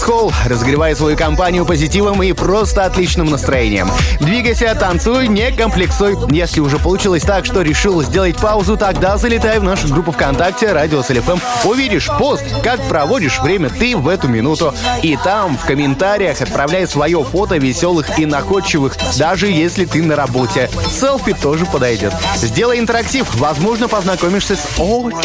Холл, разогревай свою компанию позитивом и просто отличным настроением. Двигайся, танцуй, не комплексуй. Если уже получилось так, что решил сделать паузу, тогда залетай в нашу группу ВКонтакте «Радио СЛФМ». Увидишь пост, как проводишь время ты в эту минуту. И там, в комментариях, отправляй свое фото веселых и находчивых, даже если ты на работе. Селфи тоже подойдет. Сделай интерактив, возможно, познакомишься с